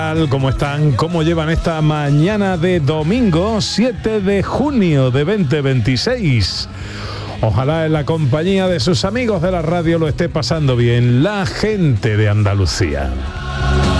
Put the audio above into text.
¿Cómo están? ¿Cómo llevan esta mañana de domingo 7 de junio de 2026? Ojalá en la compañía de sus amigos de la radio lo esté pasando bien la gente de Andalucía.